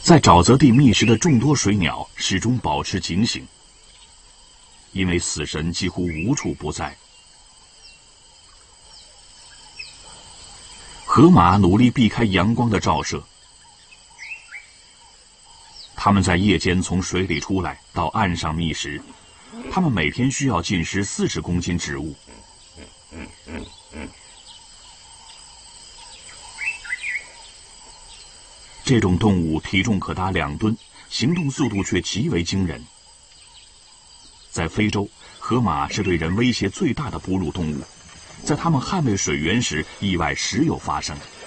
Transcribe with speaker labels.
Speaker 1: 在沼泽地觅食的众多水鸟始终保持警醒，因为死神几乎无处不在。河马努力避开阳光的照射，它们在夜间从水里出来，到岸上觅食。它们每天需要进食40公斤植物。这种动物体重可达2吨，行动速度却极为惊人。在非洲，河马是对人威胁最大的哺乳动物，在它们捍卫水源时，意外时有发生。